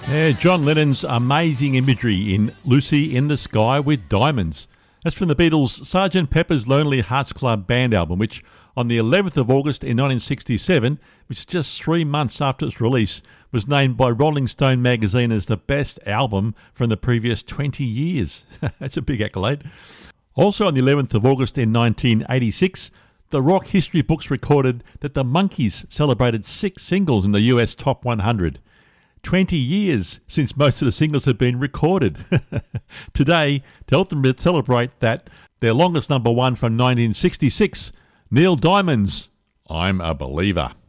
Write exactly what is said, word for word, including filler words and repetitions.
Yeah, John Lennon's amazing imagery in Lucy in the Sky with Diamonds. That's from the Beatles' Sergeant Pepper's Lonely Hearts Club Band album, which on the eleventh of August in nineteen sixty-seven, which is just three months after its release, was named by Rolling Stone magazine as the best album from the previous twenty years. That's a big accolade. Also on the eleventh of August in nineteen eighty-six, the rock history books recorded that the Monkees celebrated six singles in the U S Top one hundred. twenty years since most of the singles had been recorded. Today, to help them celebrate that, their longest number one from nineteen sixty-six, Neil Diamond's I'm a Believer.